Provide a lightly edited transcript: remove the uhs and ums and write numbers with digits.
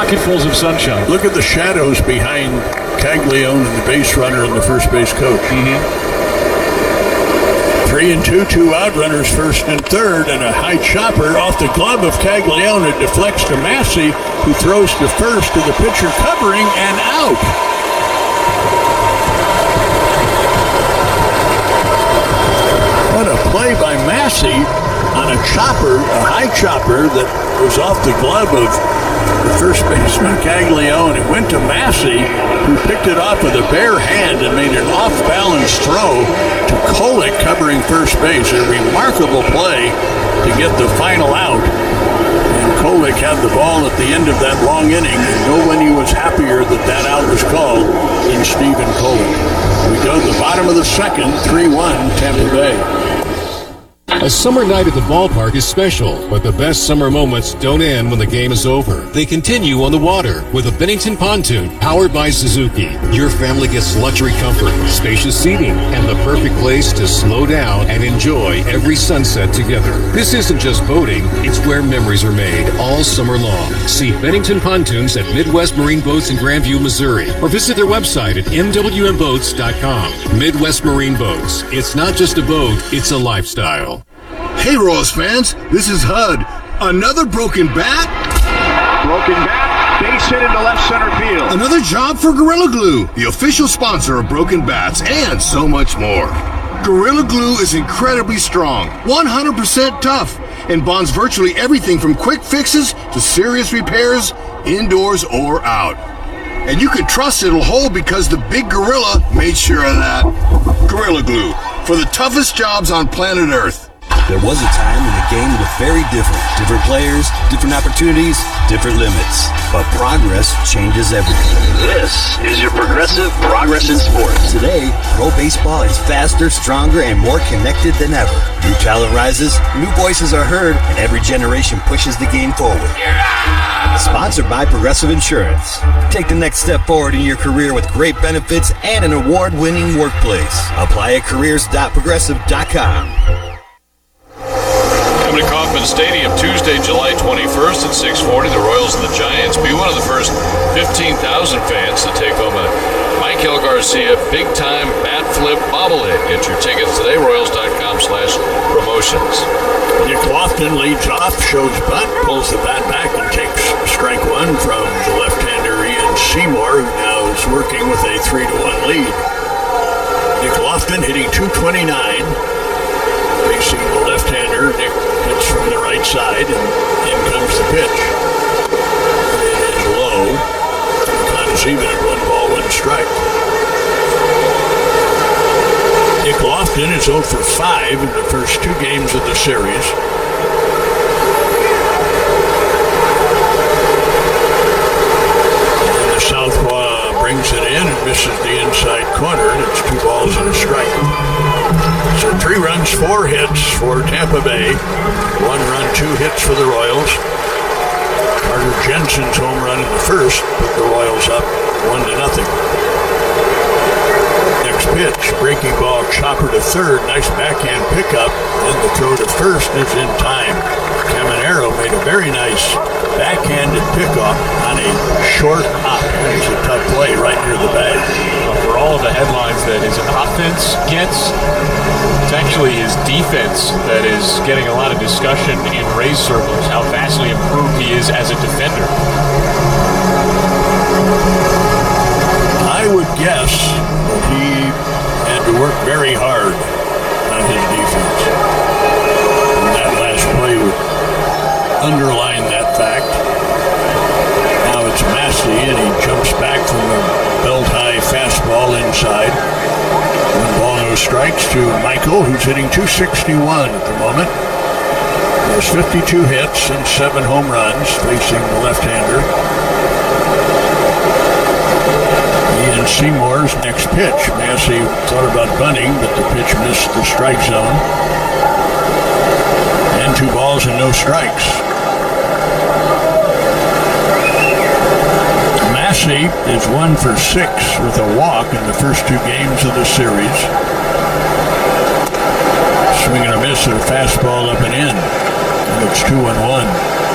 pocketfuls of sunshine. Look at the shadows behind Caglione and the base runner and the first base coach. 3-2, two out runners, first and third, and a high chopper off the glove of Caglione. It deflects to Massey, who throws to first to the pitcher covering and out. What a play by Massey on a chopper, a high chopper that was off the glove of the first baseman Caglione. It went to Massey, who picked it off with a bare hand and made an off-balance throw to Kolek covering first base. A remarkable play to get the final out. And Kolek had the ball at the end of that long inning, and nobody was happier that that out was called than Stephen Kolek. We go to the bottom of the second, 3-1 Tampa Bay. A summer night at the ballpark is special, but the best summer moments don't end when the game is over. They continue on the water with a Bennington pontoon powered by Suzuki. Your family gets luxury comfort, spacious seating, and the perfect place to slow down and enjoy every sunset together. This isn't just boating, it's where memories are made all summer long. See Bennington Pontoons at Midwest Marine Boats in Grandview, Missouri, or visit their website at mwmboats.com. Midwest Marine Boats. It's not just a boat, it's a lifestyle. Hey, Royals fans, this is HUD. Another broken bat? Broken bat, base hit into left center field. Another job for Gorilla Glue, the official sponsor of Broken Bats, and so much more. Gorilla Glue is incredibly strong, 100% tough, and bonds virtually everything from quick fixes to serious repairs, indoors or out. And you can trust it'll hold because the big gorilla made sure of that. Gorilla Glue, for the toughest jobs on planet Earth. There was a time when the game was very different. Different players, different opportunities, different limits. But progress changes everything. This is your Progressive Progress in Sports. Today, pro baseball is faster, stronger, and more connected than ever. New talent rises, new voices are heard, and every generation pushes the game forward. Sponsored by Progressive Insurance. Take the next step forward in your career with great benefits and an award-winning workplace. Apply at careers.progressive.com. Coming to Kauffman Stadium Tuesday, July 21st at 6:40. The Royals and the Giants be one of the first 15,000 fans to take home a Michael Garcia big-time bat flip bobblehead. Get your tickets today, Royals.com/promotions. Nick Lofton leads off, shows bunt, pulls the bat back, and takes strike one from the left-hander Ian Seymour, who now is working with a 3-1 lead. Nick Lofton hitting .229. Facing the left-hander, Nick hits from the right side, and in comes the pitch. It is low. The count is even at 1-1 Nick Lofton is 0 for 5 in the first two games of the series. And the southpaw brings it in and misses the inside corner, and it's 2 balls and a strike. So 3 runs, 4 hits for Tampa Bay. 1 run, 2 hits for the Royals. Carter Jensen's home run in the first put the Royals up 1-0. Next pitch, breaking ball, chopper to third. Nice backhand pickup. Then the throw to first is in time. Caminero made a very nice backhanded pickup on a short hop. That was a tough play right near the bag. For all of the headlines that his offense gets, it's actually his defense that is getting a lot of discussion in Rays circles, how vastly improved he is as a defender. I would guess that he had to work very hard on his defense. And that last play would underline that fact. Now it's Massey, and he jumps back from a belt-high fastball inside. 1 ball, no strikes to Michael, who's hitting .261 at the moment. He has 52 hits and 7 home runs facing the left-hander. Ian Seymour's next pitch. Massey thought about bunting, but the pitch missed the strike zone. And 2 balls and no strikes. Massey is 1 for 6 with a walk in the first 2 games of the series. Swing and a miss at a fastball up and in. And it's 2-1.